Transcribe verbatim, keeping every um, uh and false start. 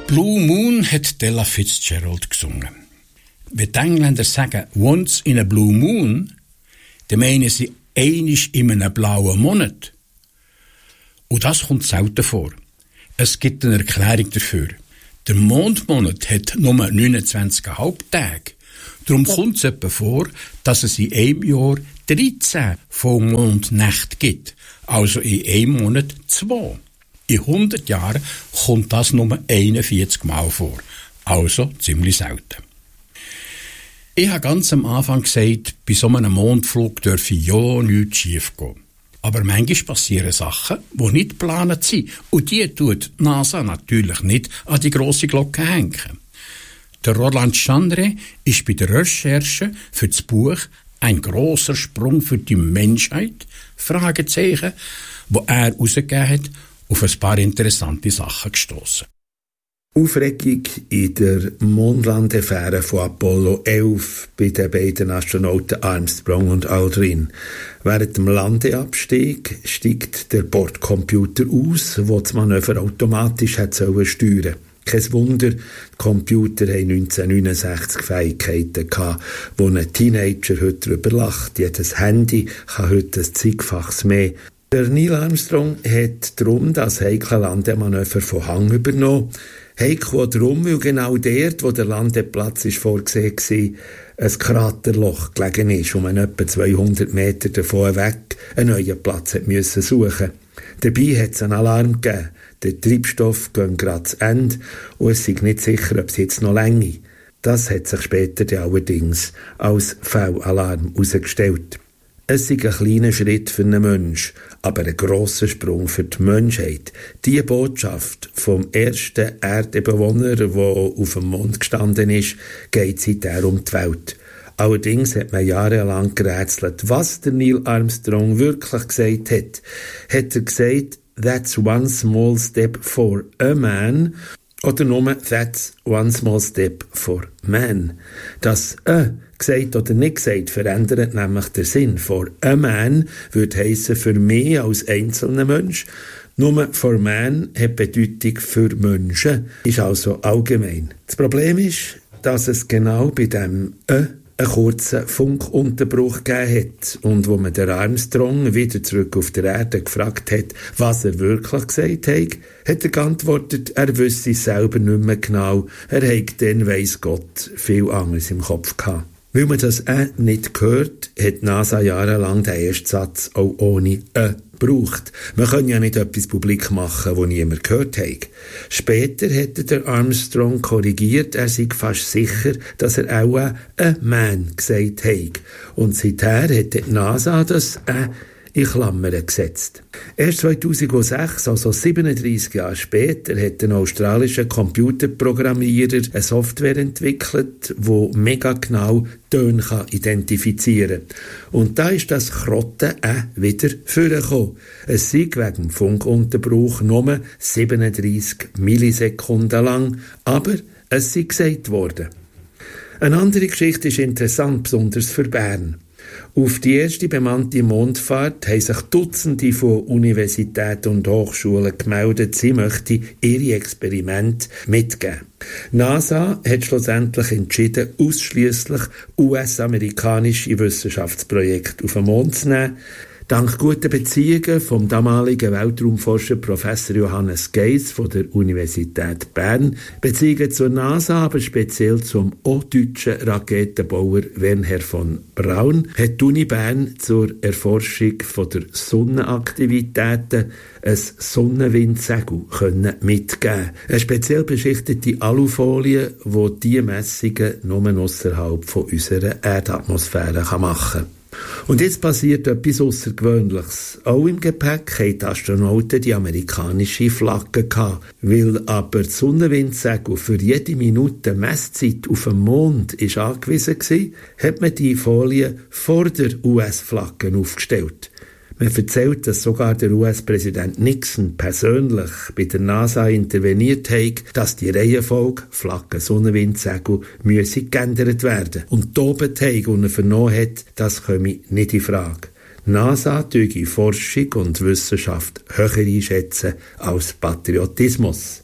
Blue Moon hat Ella Fitzgerald gesungen. Wenn die Engländer sagen «once in a blue moon», dann meinen sie «einisch in einem blauen Monat». Und das kommt selten vor. Es gibt eine Erklärung dafür. Der Mondmonat hat nur neunundzwanzig Komma fünf Tage. Darum kommt es etwa vor, dass es in einem Jahr dreizehn Vollmondnächte gibt. Also in einem Monat zwei. In hundert Jahren kommt das nur einundvierzig Mal vor. Also ziemlich selten. Ich habe ganz am Anfang gesagt, bei so einem Mondflug dürfe ja nichts schief gehen. Aber manchmal passieren Sachen, die nicht geplant sind. Und die tut die NASA natürlich nicht an die grosse Glocke hängen. Der Roland Chandre ist bei der Recherche für das Buch «Ein grosser Sprung für die Menschheit?» Fragezeichen, wo er herausgegeben hat, auf ein paar interessante Sachen gestossen. Aufregung in der Mondlandefähre von Apollo elf bei den beiden Astronauten Armstrong und Aldrin. Während dem Landeabstieg steigt der Bordcomputer aus, wo das Manöver automatisch hat steuern sollen. Kein Wunder, die Computer hatten neunzehnhundertneunundsechzig Fähigkeiten gehabt, wo ein Teenager heute darüber lacht. Jedes Handy kann heute ein zigfaches mehr. Der Neil Armstrong hat darum das heikle Landemanöver von Hang übernommen. Heikel darum, weil genau dort, wo der Landeplatz ist vorgesehen war, ein Kraterloch gelegen ist, um etwa zweihundert Meter davon weg einen neuen Platz hat müssen suchen. Dabei hat es einen Alarm gegeben. Der Treibstoff geht gerade zu Ende und es ist nicht sicher, ob es jetzt noch länger. Das hat sich später allerdings als Fehlalarm herausgestellt. Es ist ein kleiner Schritt für einen Menschen, aber ein grosser Sprung für die Menschheit. Die Botschaft vom ersten Erdenbewohner, der auf dem Mond gestanden ist, geht seither um die Welt. Allerdings hat man jahrelang gerätselt, was der Neil Armstrong wirklich gesagt hat. Hat er gesagt, «That's one small step for a man» oder nur «That's one small step for man». Das «a» gesagt oder nicht gesagt verändert nämlich den Sinn. «For a man» würde heissen «für mich als einzelner Mensch». Nur «for man» hat Bedeutung «für Menschen», ist also allgemein. Das Problem ist, dass es genau bei dem «a» einen kurzen Funkunterbruch gegeben hat und wo man den Armstrong wieder zurück auf der Erde gefragt hat, was er wirklich gesagt hat, hat er geantwortet, er wüsste es selber nicht mehr genau, er hat dann, weiss Gott, viel anderes im Kopf gehabt. Weil man das «äh» nicht gehört, hat die NASA jahrelang den ersten Satz auch ohne «äh» gebraucht. Man kann ja nicht etwas publik machen, das niemand gehört hat. Später hätte der Armstrong korrigiert, er sei fast sicher, dass er auch «a man» gesagt hat. Und seither hat die NASA das «äh» in Klammern gesetzt. Erst zweitausendsechs, also siebenunddreissig Jahre später, hat ein australischer Computerprogrammierer eine Software entwickelt, die mega genau Töne identifizieren kann. Und da ist das Krotte «äh» wieder vorgekommen. Es sei wegen dem Funkunterbruch nur siebenunddreissig Millisekunden lang, aber es sei gesagt worden. Eine andere Geschichte ist interessant, besonders für Bern. Auf die erste bemannte Mondfahrt haben sich Dutzende von Universitäten und Hochschulen gemeldet, sie möchten ihre Experimente mitgeben. NASA hat schlussendlich entschieden, ausschliesslich U S-amerikanische Wissenschaftsprojekte auf den Mond zu nehmen. Dank guter Beziehungen vom damaligen Weltraumforscher Professor Johannes Geiss von der Universität Bern, Beziehungen zur NASA, aber speziell zum auch deutschen Raketenbauer Wernher von Braun, hat die Uni Bern zur Erforschung von der Sonnenaktivitäten ein Sonnenwindsegel können mitgeben. Eine speziell beschichtete Alufolie, die diese Messungen nur ausserhalb von unserer Erdatmosphäre machen kann. Und jetzt passiert etwas Außergewöhnliches. Auch im Gepäck hatten die Astronauten die amerikanische Flagge gehabt. Weil aber das Sonnenwindsegel für jede Minute Messzeit auf dem Mond ist angewiesen war, hat man die Folie vor der U S-Flagge aufgestellt. Man erzählt, dass sogar der U S-Präsident Nixon persönlich bei der NASA interveniert hat, dass die Reihenfolge Flagge, Sonnenwindsegel müsse geändert werden. Und die Obenteig, die er vernommen hat, das komme nicht in Frage. NASA tue Forschung und Wissenschaft höher einschätzen als Patriotismus.